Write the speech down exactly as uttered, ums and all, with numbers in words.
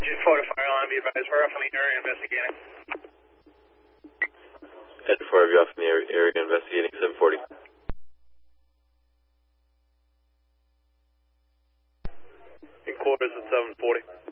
Engine four to fire on, be advised, we're off in the area investigating. Ed four of you off in the area, area investigating seven forty. In quarters at seven forty.